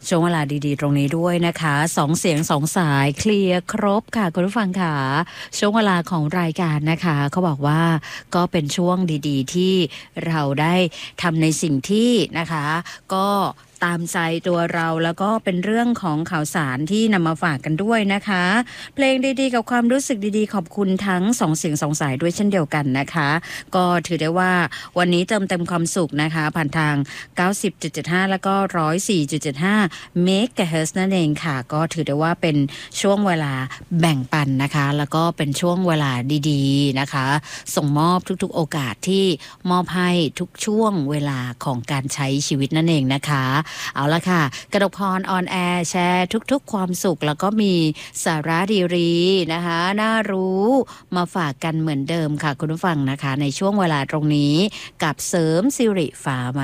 ช่วงเวลาดีๆตรงนี้ด้วยนะคะ2เสียง2สายเคลียร์ครบค่ะคุณผู้ฟังค่ะช่วงเวลาของรายการนะคะเขาบอกว่าก็เป็นช่วงดีๆที่เราได้ทำในสิ่งที่นะคะก็ตามใจตัวเราแล้วก็เป็นเรื่องของข่าวสารที่นำมาฝากกันด้วยนะคะเพลงดีๆกับความรู้สึกดีๆขอบคุณทั้ง2เสียง2สายด้วยเช่นเดียวกันนะคะก็ถือได้ว่าวันนี้เติมเต็มความสุขนะคะผ่านทาง 90.75 แล้วก็ 104.75 เมกะเฮิรตซ์นั่นเองค่ะก็ถือได้ว่าเป็นช่วงเวลาแบ่งปันนะคะแล้วก็เป็นช่วงเวลาดีๆนะคะส่งมอบทุกๆโอกาสที่มอบให้ทุกช่วงเวลาของการใช้ชีวิตนั่นเองนะคะเอาละค่ะกนกพรออนแอร์แชร์ทุกๆความสุขแล้วก็มีสาระดีๆนะคะน่ารู้มาฝากกันเหมือนเดิมค่ะคุณผู้ฟังนะคะในช่วงเวลาตรงนี้กับเสริมสิริฟ้า